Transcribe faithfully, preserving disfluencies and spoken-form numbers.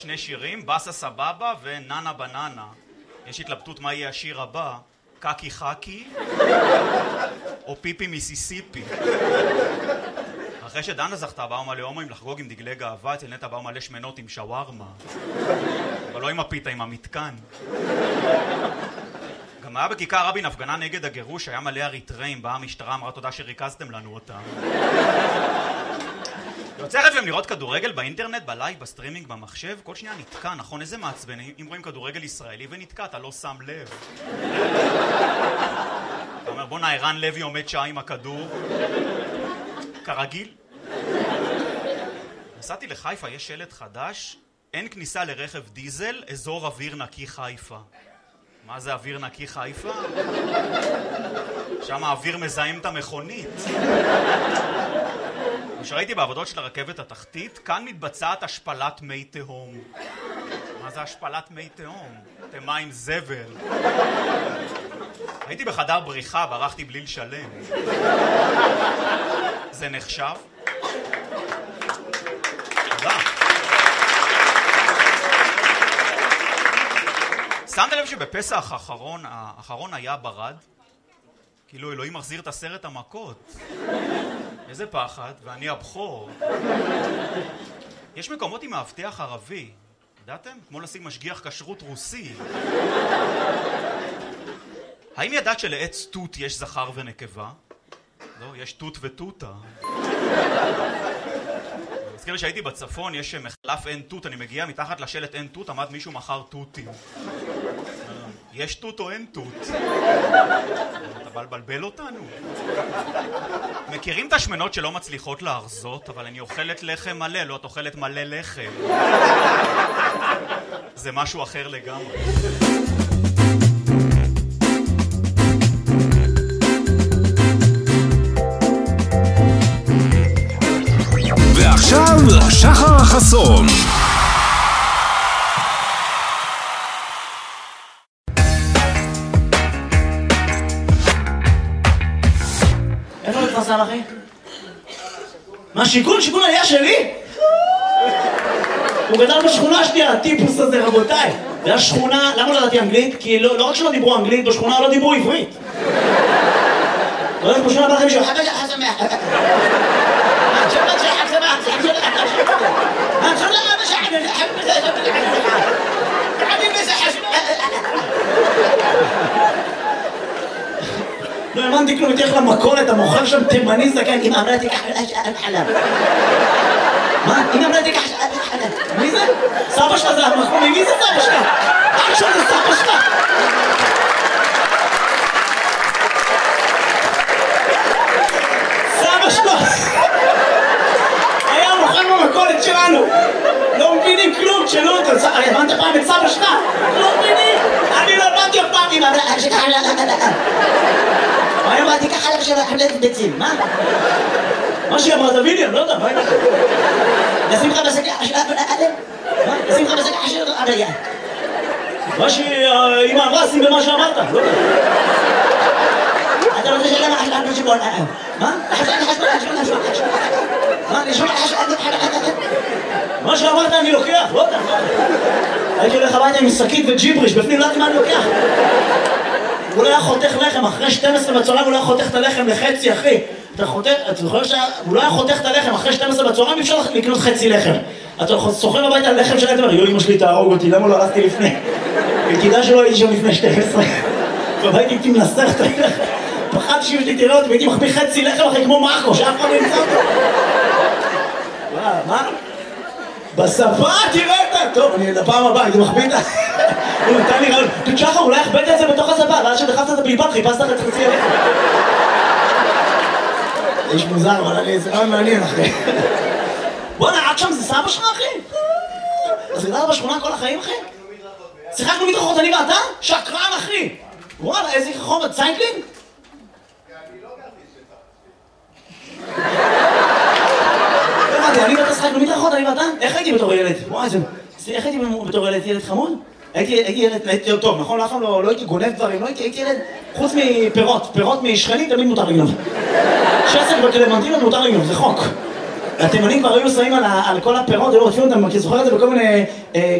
שני שירים, בסה סבבה וננה בננה. יש התלבטות מה יהיה השיר הבא, קקי חקי או פיפי מיסיסיפי. אחרי שדנה זכתה באו מלא הומואים לחגוג עם דגלי גאווה, אצל נטע באו מלא שמנות עם שווארמה, אבל לא עם הפיתה, עם המתקן. גם היה בכיכר רבין הפגנה נגד הגירוש, היה מלא אריתראים, באה המשטרה, אמרה תודה שריכזתם לנו אותם. יוצא לכם לראות כדורגל באינטרנט, בלייב, בסטרימינג, במחשב, כל שנייה נתקע, נכון? איזה מעצבן, אם רואים כדורגל ישראלי ונתקע, אתה לא שם לב. אתה אומר, בוא ערן לוי עומד שעה עם הכדור, כרגיל. נסעתי לחיפה, יש שלט חדש, אין כניסה לרכב דיזל, אזור אוויר נקי חיפה. מה זה אוויר נקי חיפה? שם האוויר מזהם את המכונית. כשראיתי בעבודות של הרכבת התחתית, כאן מתבצעת השפלת מי תהום. מה זה השפלת מי תהום? אתם מים זבל. הייתי בחדר בריחה, ברחתי בלי לשלם. זה נחשב? תודה. שמת לב שבפסח האחרון, האחרון היה ברד? כאילו אלוהים מחזיר את הסרט המכות. איזה פחד, ואני הבכור. יש מקומות עם מאבטח ערבי, ידעתם? כמו לשים משגיח כשרות רוסי. האם ידעת שלעץ תות יש זכר ונקבה? לא, יש תות ותותה. אני מזכיר לי שהייתי בצפון, יש מחלף אין תות, אני מגיע מתחת לשלט אין תות, עמד מישהו מחר תותים. יש תות או אין תות? אתה בא לבלבל אותנו? מכירים את השמנות שלא מצליחות להרזות, אבל אני אוכלת לחם מלא, לא את אוכלת מלא לחם. זה משהו אחר לגמרי. ועכשיו שחר חסון. איפה מתפרסם אחי? מה שיכון? שיכון היה שלי? הוא גדל בשכונה שלי, הטיפוס הזה רבותיי. זה השכונה, למה לא ידעתי אנגלית? כי לא, לא רק שלא דיברו אנגלית, בשכונה לא דיברו עברית. לא יודעת בשכונה בא לכם מישהו חבש חסמח شبت شحك سماح شحك ما نخلى ما شحك حب عادي مسح לא האמנתי כלום, תלך למכולת, המוכר שם תימני זקן, אמא אמרה תיקח חלב. מה? אמא אמרה תיקח חלב. מי זה? סבא שלך זה המחמומי, מי זה סבא שלך? עכשיו זה סבא שלך. סבא שלך היה מוכר במכולת שלנו. לא מבינים כלום, תשאלו אותו. הבנת פעם את סבא שלך? לא מבינים. אני לא הבנתי אף פעם. אמא אמרה תיקח חלב. אני אמרתי ככה לך של חבלת ביצים, מה? מה שהיא אמרת ויליאם, לא יודע, מה היא אמרת? נשים לך בשקע של אדם? מה? נשים לך בשקע של אדם? מה שאמא אמרה, שים במה שאמרת, לא יודע. אתה רוצה שאלה מה חשבון שבון אדם? מה? מה? נשמע מה שאמרת אני לוקח, לא יודע. הייתי הולך הביתה עם שקית וג'יבריש, בפנים לא יודעת מה אני לוקח. הוא לא היה חותך לחם, אחרי שתים עשרה בצהריים הוא לא היה חותך את הלחם לחצי, אחי. אתה חותך, אתה זוכר שהוא לא היה חותך את הלחם, אחרי שתים עשרה בצהריים אי אפשר לקנות חצי לחם. אתה סוחר הביתה על לחם שלהם, אתה אומר, יו, אמא שלי תהרוג אותי, למה לא הלכתי לפני? כדאי שלא הייתי שם לפני שתים עשרה. והייתי הייתי מנסח את הלחם. פחדתי שאמא שלי תראה אותי, והייתי מחביא חצי לחם אחרי כמו מרקו, שאף אחד לא ימצא אותו. מה? בשפה תראה את טוב, אני לפעם הבאה, הייתי מחביא את הוא נתן לי רעיון, שחר, אולי הכבדת את זה בתוך השפה, ואז שדחפת את הבלבט, חיפשת את חצי הלחם. איש מוזר, אבל אני זה רעיון מעניין, אחי. בוא נעד שם, זה סבא שלך, אחי? אז גדלת בשכונה כל החיים, אחי? שיחקנו מדרכות, אני ואתה? שקרן, אחי! וואלה, איזה חומר, ציינקלינג? אני לא גרתי שטח. אני ואתה שיחקנו מדרכות, אני ואתה? איך הייתי בתור ילד? וואי, איך הייתי בתור ילד? ילד חמוד? הייתי ילד, הייתי טוב, נכון? אף פעם לא הייתי גונב דברים, לא הייתי ילד, חוץ מפירות, פירות משכנים תמיד מותר לגנוב. שסק בקלמנטינות מותר לגנוב, זה חוק. התימנים כבר היו שמים על כל הפירות, היו רודפים אותם, כי זוכר את זה בכל מיני...